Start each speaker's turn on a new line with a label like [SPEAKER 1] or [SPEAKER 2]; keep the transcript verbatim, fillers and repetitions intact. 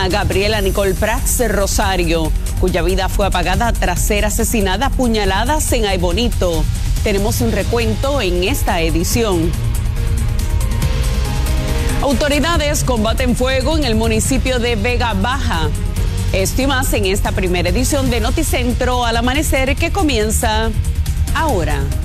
[SPEAKER 1] a Gabriela Nicole Prats Rosario, cuya vida fue apagada tras ser asesinada a puñaladas en Aybonito. Tenemos un recuento en esta edición. Autoridades combaten fuego en el municipio de Vega Baja. Esto y más en esta primera edición de Noticentro al Amanecer, que comienza ahora.